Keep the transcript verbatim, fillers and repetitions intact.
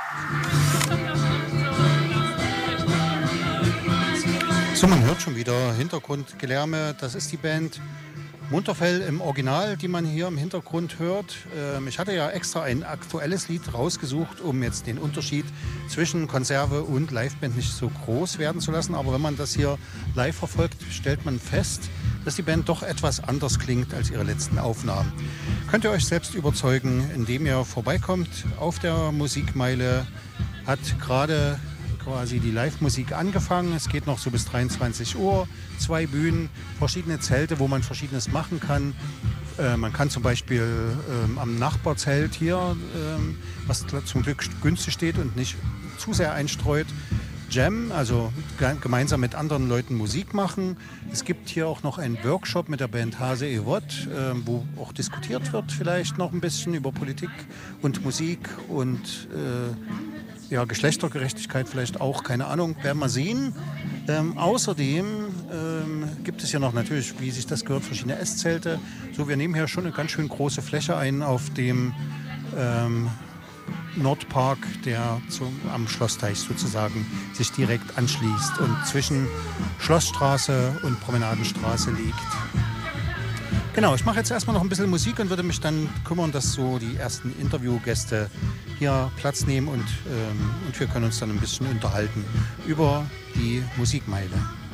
So, man hört schon wieder Hintergrundgelärme. Das ist die Band Munterfell im Original, die man hier im Hintergrund hört. Ähm, ich hatte ja extra ein aktuelles Lied rausgesucht, um jetzt den Unterschied zwischen Konserve und Liveband nicht so groß werden zu lassen. Aber wenn man das hier live verfolgt, stellt man fest, dass die Band doch etwas anders klingt als ihre letzten Aufnahmen. Könnt ihr euch selbst überzeugen, indem ihr vorbeikommt auf der Musikmeile. Hat gerade quasi die Live-Musik angefangen. Es geht noch so bis dreiundzwanzig Uhr. Zwei Bühnen, verschiedene Zelte, wo man Verschiedenes machen kann. Äh, man kann zum Beispiel ähm, am Nachbarzelt hier, ähm, was zum Glück günstig steht und nicht zu sehr einstreut, Jam, also gemeinsam mit anderen Leuten Musik machen. Es gibt hier auch noch einen Workshop mit der Band Hase Evot, äh, wo auch diskutiert wird vielleicht noch ein bisschen über Politik und Musik und äh, ja, Geschlechtergerechtigkeit vielleicht auch, keine Ahnung, werden wir sehen. Ähm, außerdem ähm, gibt es ja noch natürlich, wie sich das gehört, verschiedene Esszelte. So, wir nehmen hier schon eine ganz schön große Fläche ein auf dem ähm, Nordpark, der zum, am Schlossteich sozusagen sich direkt anschließt und zwischen Schlossstraße und Promenadenstraße liegt. Genau, ich mache jetzt erstmal noch ein bisschen Musik und würde mich dann kümmern, dass so die ersten Interviewgäste hier Platz nehmen und, ähm, und wir können uns dann ein bisschen unterhalten über die Musikmeile.